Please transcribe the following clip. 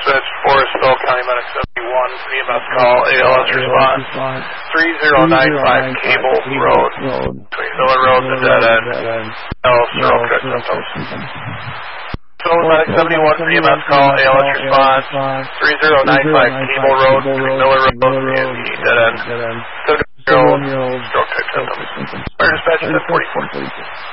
dispatch, Forestville, County Medic 71, EMS call, ALS response, 3095 Cable Road, between Miller Road and Dead End, ALS symptoms. So Medic 71, EMS call, ALS response, 3095 Cable Road, between Miller Road and Dead End, 71-year-old stroke type symptoms. Fire dispatch at 44.